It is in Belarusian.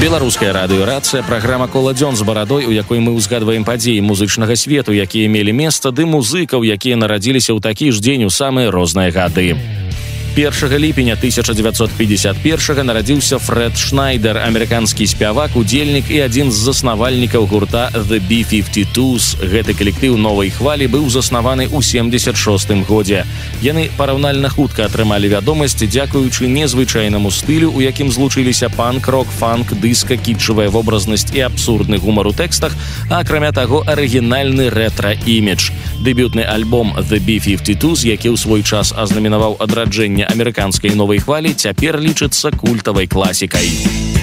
Беларуская радыёрацыя, праграма «Кола дзён з барадой», у якой мы ўзгадваем падзеі музычнага свету, якія мелі месца, ды музыкаў, якія нарадзіліся ў такі ж дзень у самыя розныя гады. 1 ліпеня 1951 нарадзіўся Фрэд Шнайдер, амерыканскі спявак, удзельнік і адзін з заснавальнікаў гурта The B-52s. Гэты калектыў новай хвалі быў заснаваны ў 76-м годзе. Яны параўнальна хутка атрымалі вядомасць дзякуючы незвычайнаму стылю, у якім злучыліся панк-рок, фанк, дыска, кітчавая вобразнасць і абсурдны гумар у тэкстах, а акрамя таго арыгінальны рэтра-імідж. Дэбютны альбом The B-52s, які ў свой час азнаменаваў адраджэнне амерыканскай новай хвалі, цяпер лічыцца культавай класікай.